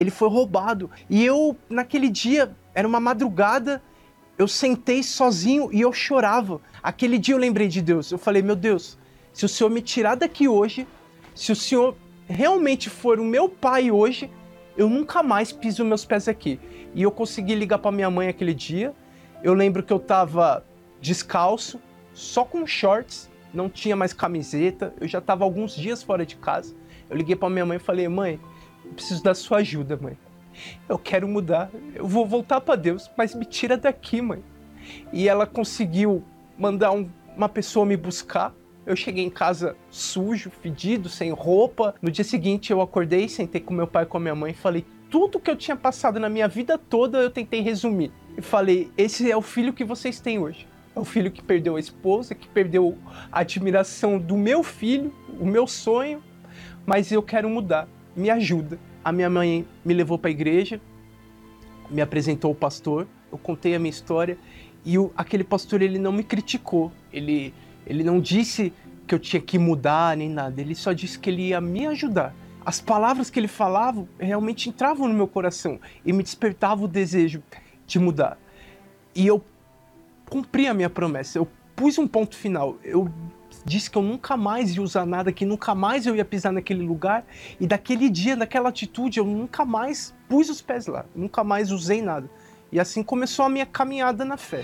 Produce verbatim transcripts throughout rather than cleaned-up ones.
Ele foi roubado. E eu, naquele dia, era uma madrugada, eu sentei sozinho e eu chorava. Aquele dia eu lembrei de Deus. Eu falei, meu Deus, se o Senhor me tirar daqui hoje, se o Senhor realmente for o meu pai hoje, eu nunca mais piso meus pés aqui. E eu consegui ligar para minha mãe aquele dia. Eu lembro que eu tava descalço, só com shorts, não tinha mais camiseta, eu já tava alguns dias fora de casa. Eu liguei para minha mãe e falei, mãe, eu preciso da sua ajuda, mãe. Eu quero mudar, eu vou voltar para Deus, mas me tira daqui, mãe. E ela conseguiu mandar um, uma pessoa me buscar. Eu cheguei em casa sujo, fedido, sem roupa. No dia seguinte eu acordei, sentei com meu pai e com a minha mãe e falei tudo que eu tinha passado na minha vida toda, eu tentei resumir. E falei, esse é o filho que vocês têm hoje. É o filho que perdeu a esposa, que perdeu a admiração do meu filho, o meu sonho, mas eu quero mudar, me ajuda. A minha mãe me levou para a igreja, me apresentou o pastor, eu contei a minha história e o, aquele pastor ele não me criticou, ele, ele não disse que eu tinha que mudar nem nada, ele só disse que ele ia me ajudar. As palavras que ele falava realmente entravam no meu coração e me despertavam o desejo de mudar. E eu cumpri a minha promessa, eu pus um ponto final, eu disse que eu nunca mais ia usar nada, que nunca mais eu ia pisar naquele lugar, e daquele dia, daquela atitude, eu nunca mais pus os pés lá, nunca mais usei nada. E assim começou a minha caminhada na fé.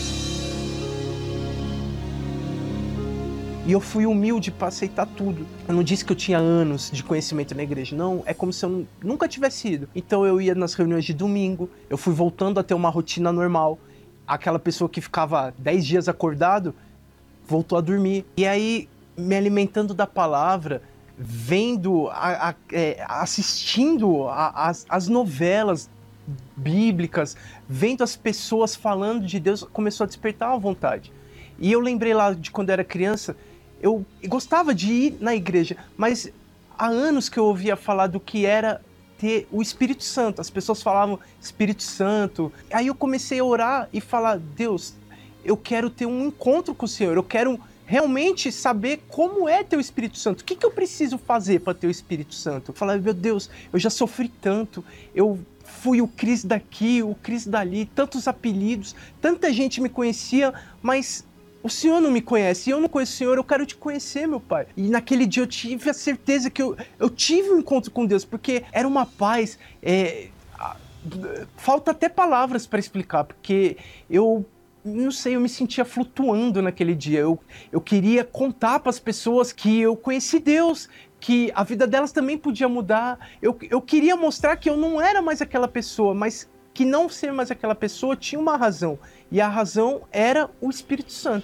E eu fui humilde para aceitar tudo. Eu não disse que eu tinha anos de conhecimento na igreja, não, é como se eu nunca tivesse ido. Então eu ia nas reuniões de domingo, eu fui voltando a ter uma rotina normal. Aquela pessoa que ficava dez dias acordado, voltou a dormir. E aí, me alimentando da palavra, vendo, a, a, é, assistindo a, as, as novelas bíblicas, vendo as pessoas falando de Deus, começou a despertar uma vontade. E eu lembrei lá de quando eu era criança, eu gostava de ir na igreja, mas há anos que eu ouvia falar do que era ter o Espírito Santo. As pessoas falavam Espírito Santo. Aí eu comecei a orar e falar, Deus, eu quero ter um encontro com o Senhor, eu quero realmente saber como é ter o Espírito Santo. O que, que eu preciso fazer para ter o Espírito Santo? Eu falei, meu Deus, eu já sofri tanto, eu fui o Cris daqui, o Cris dali, tantos apelidos, tanta gente me conhecia, mas o Senhor não me conhece, e eu não conheço o Senhor, eu quero te conhecer, meu Pai. E naquele dia eu tive a certeza que eu, eu tive um encontro com Deus, porque era uma paz, é, falta até palavras para explicar, porque eu não sei, eu me sentia flutuando naquele dia. Eu, eu queria contar para as pessoas que eu conheci Deus, que a vida delas também podia mudar. Eu, eu queria mostrar que eu não era mais aquela pessoa, mas que não ser mais aquela pessoa tinha uma razão. E a razão era o Espírito Santo.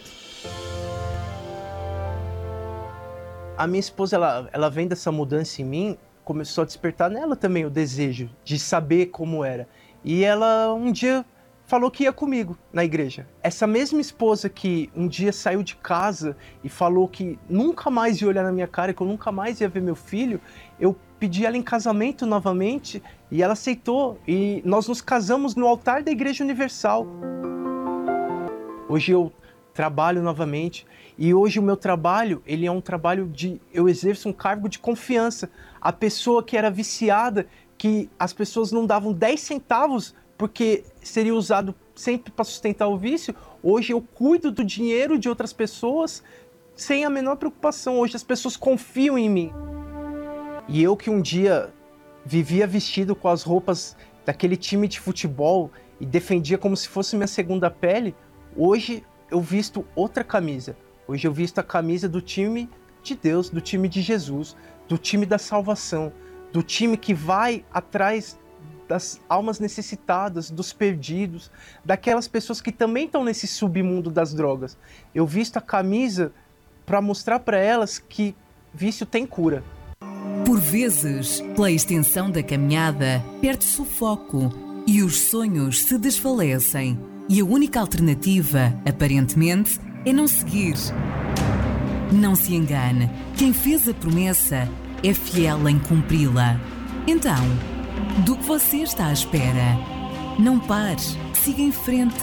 A minha esposa, ela, ela vendo essa mudança em mim, começou a despertar nela também o desejo de saber como era. E ela um dia falou que ia comigo na igreja. Essa mesma esposa que um dia saiu de casa e falou que nunca mais ia olhar na minha cara, que eu nunca mais ia ver meu filho, eu pedi ela em casamento novamente e ela aceitou. E nós nos casamos no altar da Igreja Universal. Hoje eu trabalho novamente e hoje o meu trabalho, ele é um trabalho de... eu exerço um cargo de confiança. A pessoa que era viciada, que as pessoas não davam dez centavos porque seria usado sempre para sustentar o vício, hoje eu cuido do dinheiro de outras pessoas sem a menor preocupação. Hoje as pessoas confiam em mim. E eu que um dia vivia vestido com as roupas daquele time de futebol e defendia como se fosse minha segunda pele, hoje eu visto outra camisa. Hoje eu visto a camisa do time de Deus, do time de Jesus, do time da salvação, do time que vai atrás das almas necessitadas, dos perdidos, daquelas pessoas que também estão nesse submundo das drogas. Eu visto a camisa para mostrar para elas que vício tem cura. Por vezes, pela extensão da caminhada, perde-se o foco e os sonhos se desfalecem. E a única alternativa, aparentemente, é não seguir. Não se engane, quem fez a promessa é fiel em cumpri-la. Então, do que você está à espera? Não pare, siga em frente.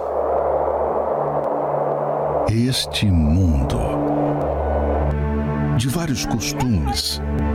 Este mundo de vários costumes,